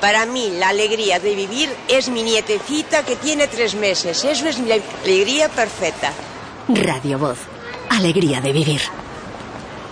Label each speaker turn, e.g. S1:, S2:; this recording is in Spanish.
S1: Para mí, la alegría de vivir es mi nietecita que tiene 3 meses. Eso es mi alegría perfecta.
S2: Radio Voz. Alegría de vivir.